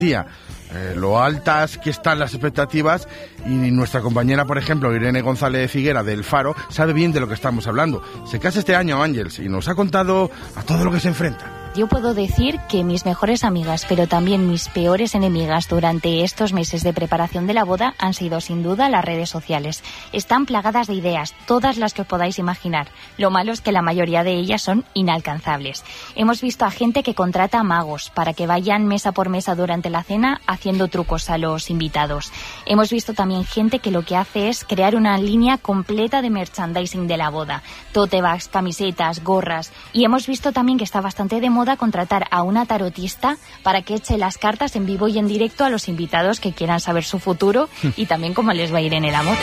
lo altas que están las expectativas, y nuestra compañera, por ejemplo, Irene González Figuera del Faro, sabe bien de lo que estamos hablando. Se casa este año, Ángels, y nos ha contado a todo lo que se enfrenta. Yo puedo decir que mis mejores amigas, pero también mis peores enemigas durante estos meses de preparación de la boda han sido sin duda las redes sociales. Están plagadas de ideas, todas las que os podáis imaginar. Lo malo es que la mayoría de ellas son inalcanzables. Hemos visto a gente que contrata magos para que vayan mesa por mesa durante la cena haciendo trucos a los invitados. Hemos visto también gente que lo que hace es crear una línea completa de merchandising de la boda. Tote bags, camisetas, gorras. Y hemos visto también que está bastante de moda contratar a una tarotista para que eche las cartas en vivo y en directo a los invitados que quieran saber su futuro y también cómo les va a ir en el amor.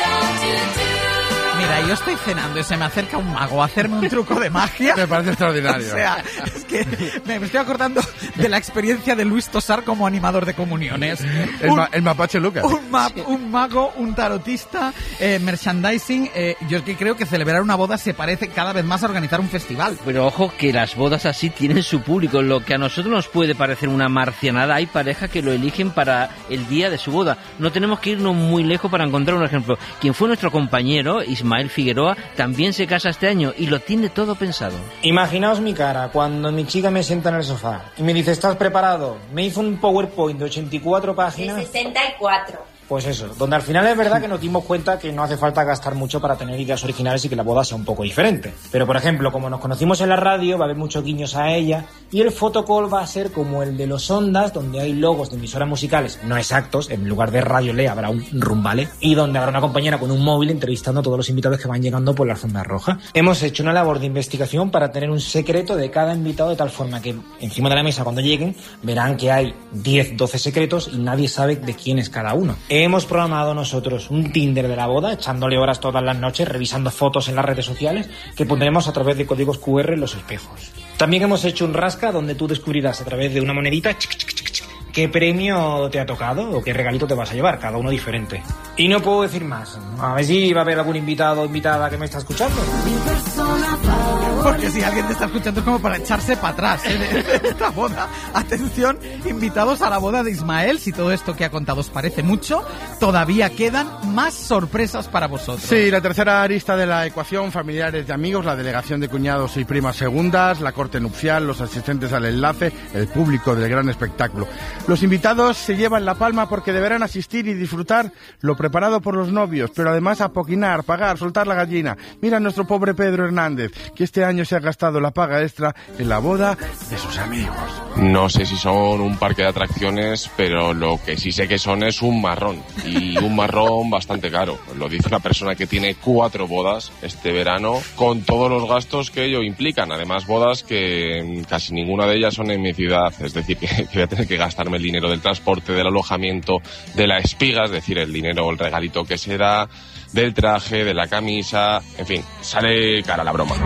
Mira, yo estoy cenando y se me acerca un mago a hacerme un truco de magia. Me parece extraordinario. O sea, es que me estoy acordando de la experiencia de Luis Tosar como animador de comuniones. El mapache Lucas. Un mago, un tarotista, merchandising. Yo que creo que celebrar una boda se parece cada vez más a organizar un festival. Pero ojo que las bodas así tienen su público. Lo que a nosotros nos puede parecer una marcianada, hay parejas que lo eligen para el día de su boda. No tenemos que irnos muy lejos para encontrar un ejemplo. Quien fue nuestro compañero, Ismael Figueroa, también se casa este año y lo tiene todo pensado. Imaginaos mi cara cuando mi chica me sienta en el sofá y me dice: ¿estás preparado? Me hizo un PowerPoint de 84 páginas. De 64. Pues eso, donde al final es verdad que nos dimos cuenta que no hace falta gastar mucho para tener ideas originales y que la boda sea un poco diferente. Pero, por ejemplo, como nos conocimos en la radio, va a haber muchos guiños a ella, y el photocall va a ser como el de los Ondas, donde hay logos de emisoras musicales no exactos, en lugar de Radio Le habrá un rumbale, y donde habrá una compañera con un móvil entrevistando a todos los invitados que van llegando por la alfombra roja. Hemos hecho una labor de investigación para tener un secreto de cada invitado, de tal forma que encima de la mesa, cuando lleguen, verán que hay 10, 12 secretos y nadie sabe de quién es cada uno. Hemos programado nosotros un Tinder de la boda, echándole horas todas las noches, revisando fotos en las redes sociales, que pondremos a través de códigos QR en los espejos. También hemos hecho un rasca donde tú descubrirás a través de una monedita qué premio te ha tocado o qué regalito te vas a llevar, cada uno diferente. Y no puedo decir más. A ver si va a haber algún invitado o invitada que me está escuchando. Porque si alguien te está escuchando es como para echarse para atrás de esta boda. Atención, invitados a la boda de Ismael. Si todo esto que ha contado os parece mucho, todavía quedan más sorpresas para vosotros. Sí, la tercera arista de la ecuación: familiares y amigos, la delegación de cuñados y primas segundas, la corte nupcial, los asistentes al enlace, el público del gran espectáculo. Los invitados se llevan la palma porque deberán asistir y disfrutar lo preparado por los novios, pero además apoquinar, pagar, soltar la gallina. Mira a nuestro pobre Pedro Hernández, que este año se ha gastado la paga extra en la boda de sus amigos. No sé si son un parque de atracciones, pero lo que sí sé que son es un marrón, y un marrón bastante caro. Lo dice una persona que tiene 4 bodas este verano, con todos los gastos que ello implican. Además, bodas que casi ninguna de ellas son en mi ciudad, es decir, que voy a tener que gastarme el dinero del transporte, del alojamiento, de la espiga, es decir, el dinero o el regalito que se da, del traje, de la camisa, en fin, sale cara la broma.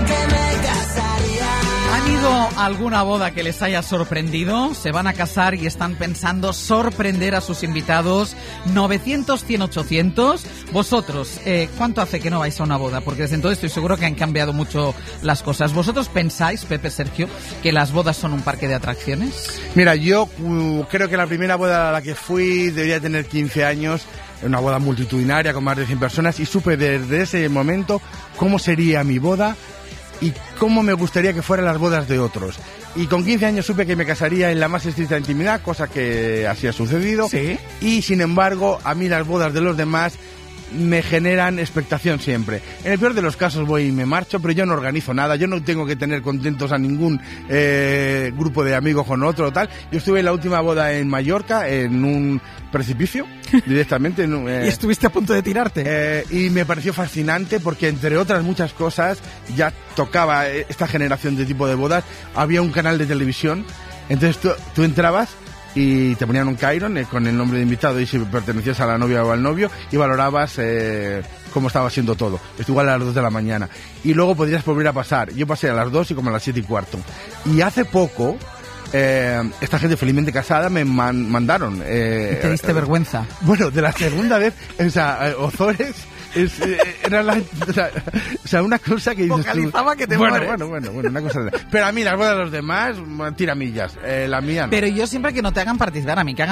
¿Han ido a alguna boda que les haya sorprendido? Se van a casar y están pensando sorprender a sus invitados. 900, 100, 800. Vosotros, ¿cuánto hace que no vais a una boda? Porque desde entonces estoy seguro que han cambiado mucho las cosas. ¿Vosotros pensáis, Pepe, Sergio, que las bodas son un parque de atracciones? Mira, yo creo que la primera boda a la que fui debería tener 15 años. Una boda multitudinaria con más de 100 personas, y supe desde ese momento cómo sería mi boda y cómo me gustaría que fueran las bodas de otros. Y con 15 años supe que me casaría en la más estricta intimidad, cosa que así ha sucedido. ¿Sí? Y sin embargo, a mí las bodas de los demás me generan expectación siempre. En el peor de los casos voy y me marcho, pero yo no organizo nada. Yo no tengo que tener contentos a ningún grupo de amigos con otro o tal. Yo estuve en la última boda en Mallorca, en un precipicio, directamente. ¿Y estuviste a punto de tirarte? Y me pareció fascinante porque, entre otras muchas cosas, ya tocaba esta generación de tipo de bodas. Había un canal de televisión, entonces tú entrabas y te ponían un Chiron con el nombre de invitado y si pertenecías a la novia o al novio, y valorabas cómo estaba siendo todo. Esto igual a las 2 de la mañana. Y luego podrías volver a pasar. Yo pasé a las 2 y como a las 7:15. Y hace poco, esta gente felizmente casada me mandaron... ¿Te diste vergüenza? Bueno, de la segunda vez, o sea, Ozores Era o sea, una cosa que dices tú, Vocalizaba que te bueno, mueres. bueno, una cosa. Pero a mí las bodas de los demás, tiramillas. La mía no. Pero yo siempre que no te hagan participar, a mí que hagan